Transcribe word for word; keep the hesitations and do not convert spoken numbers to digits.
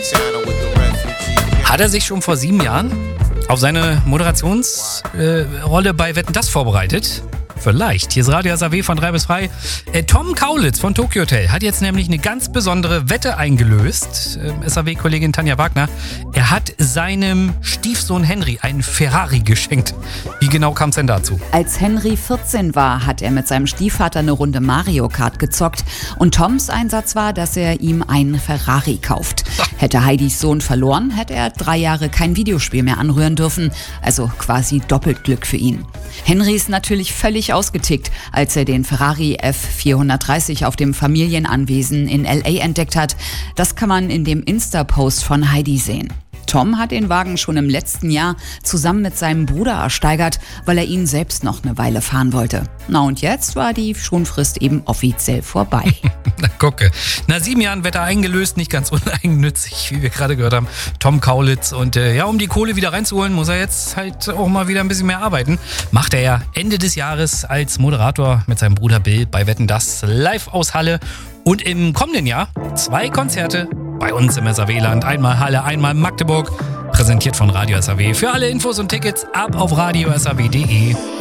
Hat er sich schon vor sieben Jahren auf seine Moderationsrolle äh, bei Wetten, das vorbereitet? Vielleicht. Hier ist Radio S A W von drei bis frei. Äh, Tom Kaulitz von Tokyo Hotel hat jetzt nämlich eine ganz besondere Wette eingelöst. Äh, S A W-Kollegin Tanja Wagner. Er hat seinem Stiefsohn Henry einen Ferrari geschenkt. Wie genau kam es denn dazu? Als Henry vierzehn war, hat er mit seinem Stiefvater eine Runde Mario Kart gezockt. Und Toms Einsatz war, dass er ihm einen Ferrari kauft. Hätte Heidis Sohn verloren, hätte er drei Jahre kein Videospiel mehr anrühren dürfen. Also quasi doppelt Glück für ihn. Henry ist natürlich völlig ausgetickt, als er den Ferrari F vierhundertdreißig auf dem Familienanwesen in L A entdeckt hat. Das kann man in dem Insta-Post von Heidi sehen. Tom hat den Wagen schon im letzten Jahr zusammen mit seinem Bruder ersteigert, weil er ihn selbst noch eine Weile fahren wollte. Na und jetzt war die Schonfrist eben offiziell vorbei. Na gucke, nach sieben Jahren Wetter eingelöst, nicht ganz uneigennützig, wie wir gerade gehört haben, Tom Kaulitz. Und äh, ja, um die Kohle wieder reinzuholen, muss er jetzt halt auch mal wieder ein bisschen mehr arbeiten. Macht er ja Ende des Jahres als Moderator mit seinem Bruder Bill bei Wetten, das live aus Halle. Und im kommenden Jahr zwei Konzerte bei uns im S A W-Land. Einmal Halle, einmal Magdeburg. Präsentiert von Radio S A W. Für alle Infos und Tickets ab auf radio s a w punkt d e.